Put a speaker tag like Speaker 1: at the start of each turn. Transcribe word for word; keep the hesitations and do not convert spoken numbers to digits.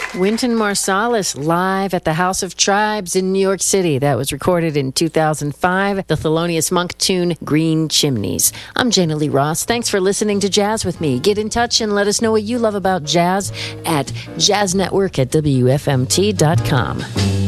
Speaker 1: Wynton Marsalis live at the House of Tribes in New York City. That was recorded in two thousand five. The Thelonious Monk tune, Green Chimneys. I'm Jana Lee Ross. Thanks for listening to Jazz with me. Get in touch and let us know what you love about jazz at jazz network at W F M T dot com.